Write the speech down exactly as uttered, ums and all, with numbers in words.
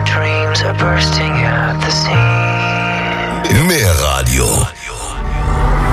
dreams are bursting at the seams. Mehr Radio.